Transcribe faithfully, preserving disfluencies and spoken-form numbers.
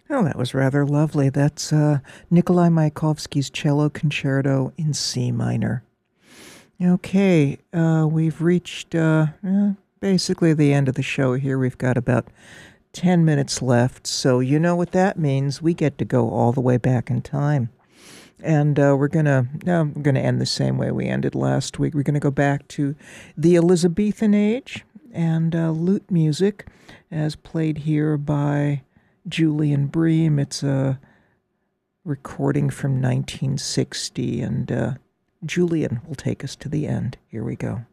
Oh, that was rather lovely. That's uh, Nikolai Mayakovsky's Cello Concerto in C minor. Okay, uh, we've reached uh, eh, basically the end of the show here. We've got about ten minutes left, so you know what that means. We get to go all the way back in time. And uh, we're gonna uh, we're gonna end the same way we ended last week. We're gonna go back to the Elizabethan age and uh, lute music, as played here by Julian Bream. It's a recording from nineteen sixty, and uh, Julian will take us to the end. Here we go.